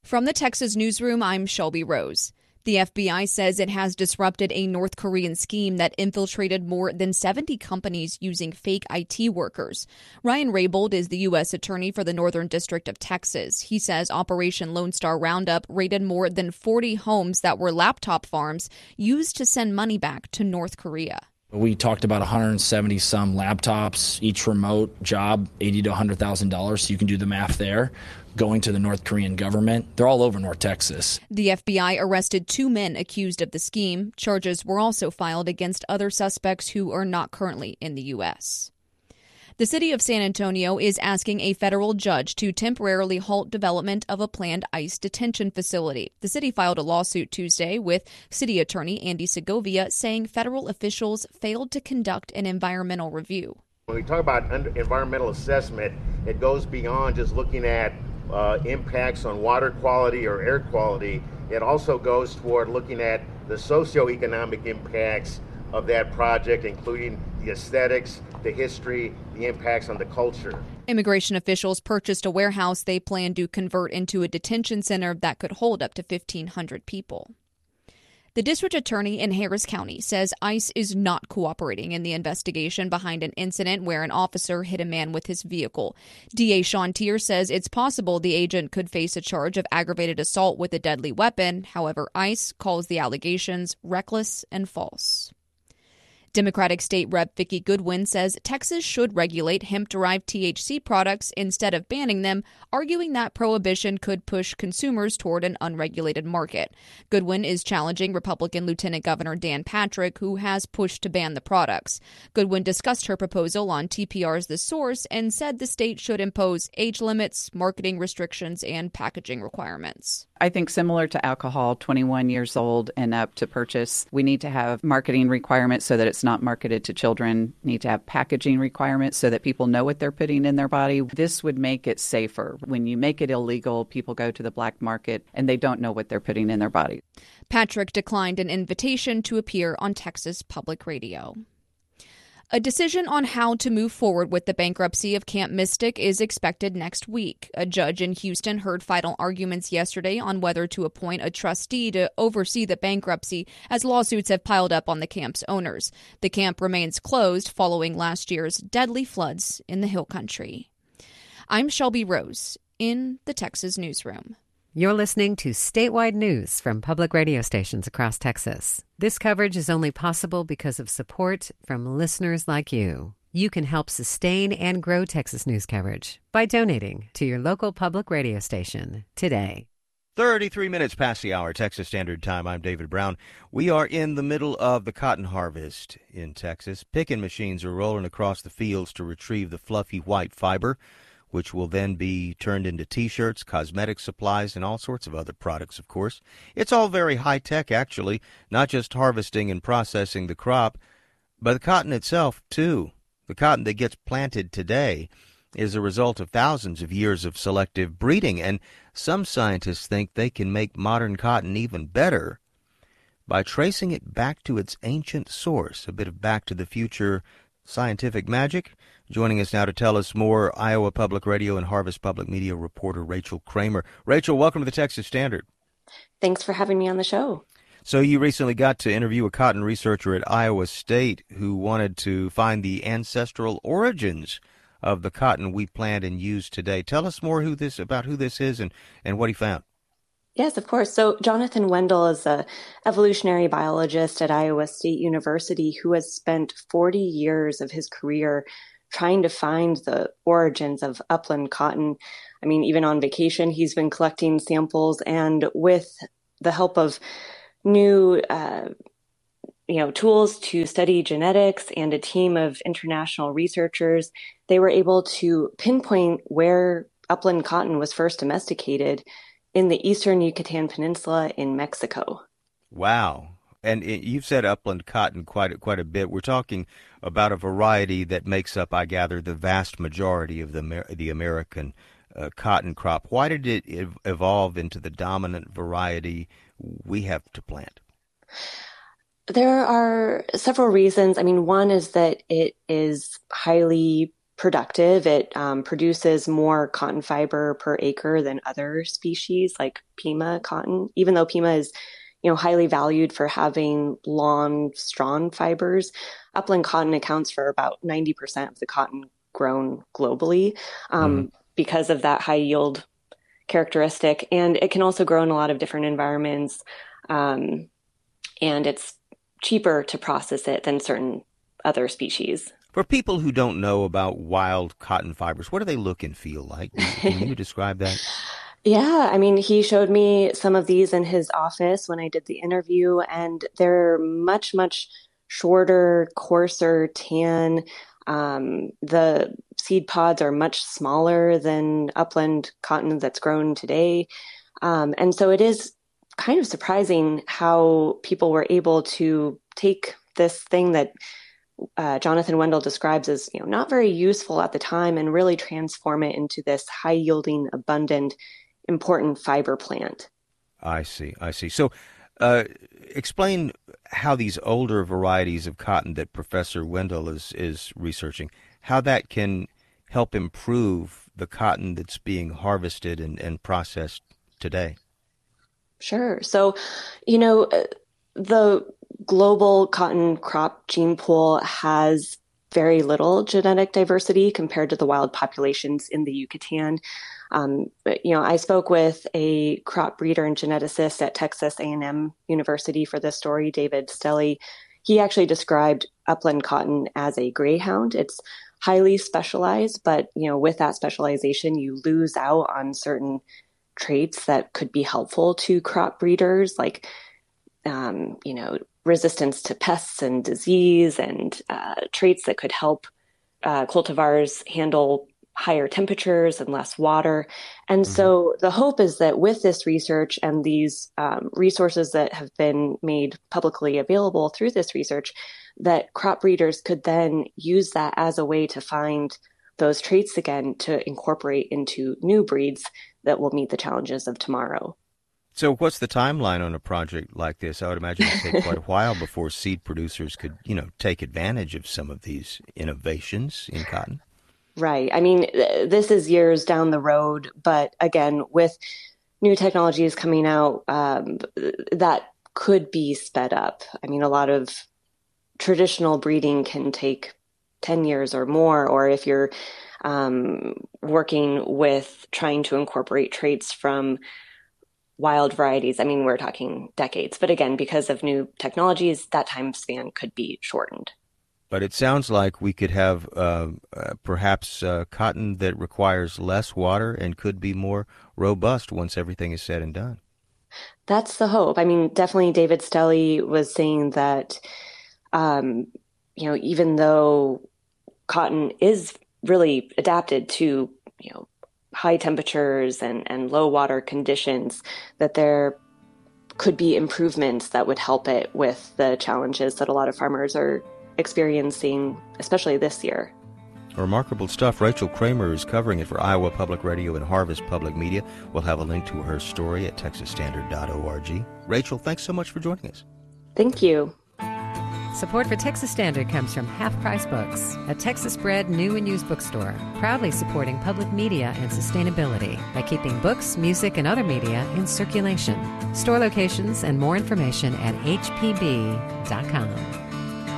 From the Texas Newsroom, I'm Shelby Rose. The FBI says it has disrupted a North Korean scheme that infiltrated more than 70 companies using fake IT workers. Ryan Raybould is the U.S. Attorney for the Northern District of Texas. He says Operation Lone Star Roundup raided more than 40 homes that were laptop farms used to send money back to North Korea. We talked about 170 some laptops, each remote job, $80,000 to $100,000. So you can do the math there. Going to the North Korean government. They're all over North Texas. The FBI arrested 2 men accused of the scheme. Charges were also filed against other suspects who are not currently in the U.S. The city of San Antonio is asking a federal judge to temporarily halt development of a planned ICE detention facility. The city filed a lawsuit Tuesday with city attorney Andy Segovia saying federal officials failed to conduct an environmental review. When we talk about environmental assessment, it goes beyond just looking at impacts on water quality or air quality. It also goes toward looking at the socioeconomic impacts of that project, including the aesthetics, the history, the impacts on the culture. Immigration officials purchased a warehouse they plan to convert into a detention center that could hold up to 1,500 people. The district attorney in Harris County says ICE is not cooperating in the investigation behind an incident where an officer hit a man with his vehicle. DA Sean Tier says it's possible the agent could face a charge of aggravated assault with a deadly weapon. However, ICE calls the allegations reckless and false. Democratic State Rep Vicki Goodwin says Texas should regulate hemp-derived THC products instead of banning them, arguing that prohibition could push consumers toward an unregulated market. Goodwin is challenging Republican Lieutenant Governor Dan Patrick, who has pushed to ban the products. Goodwin discussed her proposal on TPR's The Source and said the state should impose age limits, marketing restrictions, and packaging requirements. I think similar to alcohol, 21 years old and up to purchase, we need to have marketing requirements so that it's not marketed to children. Need to have packaging requirements so that people know what they're putting in their body. This would make it safer. When you make it illegal, people go to the black market and they don't know what they're putting in their body. Patrick declined an invitation to appear on Texas Public Radio. A decision on how to move forward with the bankruptcy of Camp Mystic is expected next week. A judge in Houston heard final arguments yesterday on whether to appoint a trustee to oversee the bankruptcy as lawsuits have piled up on the camp's owners. The camp remains closed following last year's deadly floods in the Hill Country. I'm Shelby Rose in the Texas Newsroom. You're listening to statewide news from public radio stations across Texas. This coverage is only possible because of support from listeners like you. You can help sustain and grow Texas news coverage by donating to your local public radio station today. 33 minutes past the hour, Texas Standard Time. I'm David Brown. We are in the middle of the cotton harvest in Texas. Picking machines are rolling across the fields to retrieve the fluffy white fiber, which will then be turned into T-shirts, cosmetic supplies, and all sorts of other products, of course. It's all very high-tech, actually, not just harvesting and processing the crop, but the cotton itself, too. The cotton that gets planted today is a result of thousands of years of selective breeding, and some scientists think they can make modern cotton even better by tracing it back to its ancient source, a bit of Back to the Future scientific magic. Joining us now to tell us more, Iowa Public Radio and Harvest Public Media reporter Rachel Kramer. Rachel, welcome to the Texas Standard. Thanks for having me on the show. So you recently got to interview a cotton researcher at Iowa State who wanted to find the ancestral origins of the cotton we plant and use today. Tell us more about who this is and what he found. Yes, of course. So Jonathan Wendell is an evolutionary biologist at Iowa State University who has spent 40 years of his career trying to find the origins of upland cotton. I mean, even on vacation, he's been collecting samples, and with the help of new tools to study genetics and a team of international researchers, they were able to pinpoint where upland cotton was first domesticated in the eastern Yucatan Peninsula in Mexico. Wow. And you've said upland cotton quite a bit. We're talking about a variety that makes up, I gather, the vast majority of the American cotton crop. Why did it evolve into the dominant variety we have to plant? There are several reasons. I mean, one is that it is highly productive. It produces more cotton fiber per acre than other species like Pima cotton, even though Pima is highly valued for having long, strong fibers. Upland cotton accounts for about 90% of the cotton grown globally because of that high yield characteristic. And it can also grow in a lot of different environments. And it's cheaper to process it than certain other species. For people who don't know about wild cotton fibers, what do they look and feel like? Can you describe that? Yeah, I mean, he showed me some of these in his office when I did the interview, and they're much, much shorter, coarser, tan. The seed pods are much smaller than upland cotton that's grown today. And so it is kind of surprising how people were able to take this thing that Jonathan Wendell describes as not very useful at the time and really transform it into this high-yielding, abundant, important fiber plant. I see. So explain how these older varieties of cotton that Professor Wendell is researching, how that can help improve the cotton that's being harvested and processed today. Sure. So, the global cotton crop gene pool has very little genetic diversity compared to the wild populations in the Yucatan. I spoke with a crop breeder and geneticist at Texas A&M University for this story, David Stelly. He actually described upland cotton as a greyhound. It's highly specialized, but with that specialization, you lose out on certain traits that could be helpful to crop breeders, like resistance to pests and disease, and traits that could help cultivars handle higher temperatures and less water. And so the hope is that with this research and these resources that have been made publicly available through this research, that crop breeders could then use that as a way to find those traits again to incorporate into new breeds that will meet the challenges of tomorrow. So what's the timeline on a project like this? I would imagine it would take quite a while before seed producers could, take advantage of some of these innovations in cotton. Right. I mean, this is years down the road, but again, with new technologies coming out, that could be sped up. I mean, a lot of traditional breeding can take 10 years or more, or if you're working with trying to incorporate traits from wild varieties, I mean, we're talking decades. But again, because of new technologies, that time span could be shortened. But it sounds like we could have perhaps cotton that requires less water and could be more robust once everything is said and done. That's the hope. I mean, definitely David Stelly was saying that, even though cotton is really adapted to, high temperatures and low water conditions, that there could be improvements that would help it with the challenges that a lot of farmers are experiencing, especially this year. Remarkable stuff. Rachel Kramer is covering it for Iowa Public Radio and Harvest Public Media. We'll have a link to her story at texasstandard.org. Rachel, thanks so much for joining us. Thank you. Support for Texas Standard comes from Half Price Books, a Texas-bred new and used bookstore, proudly supporting public media and sustainability by keeping books, music, and other media in circulation. Store locations and more information at hpb.com.